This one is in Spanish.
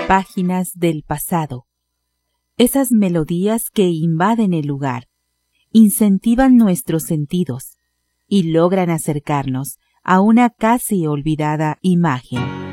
páginas del pasado. Esas melodías que invaden el lugar, incentivan nuestros sentidos y logran acercarnos a una casi olvidada imagen.